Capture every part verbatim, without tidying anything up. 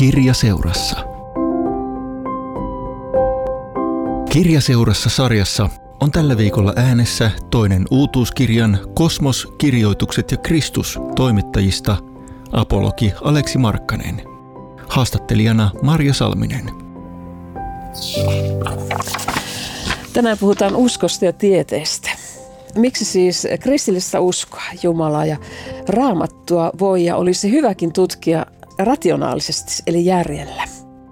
Kirjaseurassa. Kirjaseurassa sarjassa on tällä viikolla äänessä toinen uutuuskirjan Kosmos-kirjoitukset ja Kristus toimittajista apologi Aleksi Markkanen. Haastattelijana Marja Salminen. Tänään puhutaan uskosta ja tieteestä. Miksi siis kristillistä uskoa, Jumalaa ja Raamattua voi ja olisi hyväkin tutkia rationaalisesti, eli järjellä?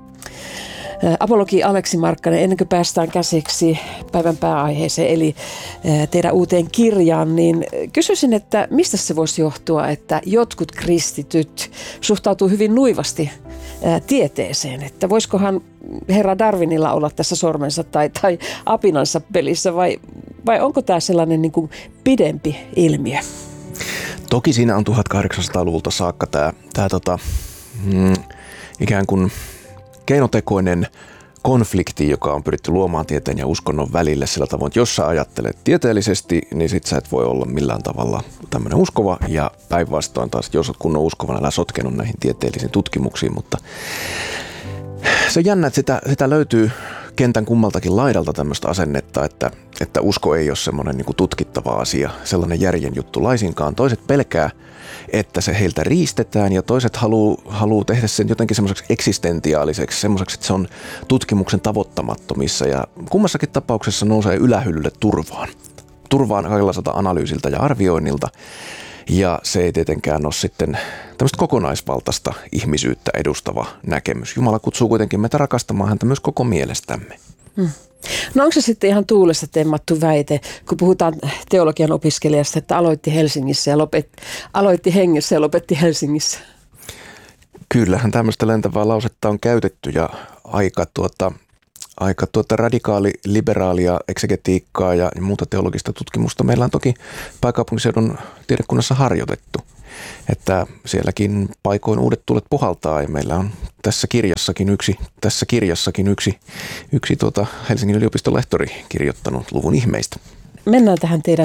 Apologi Aleksi Markkanen, ennen kuin päästään käsiksi päivän pääaiheeseen, eli teidän uuteen kirjaan, niin kysyisin, että mistä se voisi johtua, että jotkut kristityt suhtautuu hyvin nuivasti tieteeseen, että voisikohan herra Darwinilla olla tässä sormensa tai, tai apinansa pelissä, vai, vai onko tämä sellainen niin kuin pidempi ilmiö? Toki siinä on tuhatkahdeksansataaluvulta saakka tämä, tämä tota, mm, ikään kuin keinotekoinen konflikti, joka on pyritty luomaan tieteen ja uskonnon välille sillä tavoin, että jos sä ajattelet tieteellisesti, niin sit sä et voi olla millään tavalla tämmöinen uskova, ja päinvastoin taas, jos oot kunnon uskovana, älä sotkenut näihin tieteellisiin tutkimuksiin, mutta se on jännä, että sitä, sitä löytyy kentän kummaltakin laidalta tämmöistä asennetta, että, että usko ei ole semmoinen niin kuin tutkittava asia, sellainen järjen juttu laisinkaan. Toiset pelkää, että se heiltä riistetään, ja toiset haluaa haluu tehdä sen jotenkin semmoiseksi eksistentiaaliseksi, semmoiseksi, että se on tutkimuksen tavoittamattomissa, ja kummassakin tapauksessa nousee ylähyllylle turvaan. Turvaan kaikenlaiselta analyysiltä ja arvioinnilta, ja se ei tietenkään ole sitten tämmöistä kokonaisvaltaista ihmisyyttä edustava näkemys. Jumala kutsuu kuitenkin meitä rakastamaan häntä myös koko mielestämme. Hmm. No onko se sitten ihan tuulesta temmattu väite, kun puhutaan teologian opiskelijasta, että aloitti Helsingissä ja lopetti, aloitti Hengessä ja lopetti Helsingissä? Kyllähän tämmöistä lentävää lausetta on käytetty, ja aika, tuota, aika tuota radikaali liberaalia eksegetiikkaa ja muuta teologista tutkimusta meillä on toki pääkaupunkiseudun tiedekunnassa harjoitettu. Että sielläkin paikoin uudet tuulet puhaltaa, ja meillä on tässä kirjassakin yksi, tässä kirjassakin yksi, yksi tuota Helsingin yliopiston lehtori kirjoittanut luvun ihmeistä. Mennään tähän teidän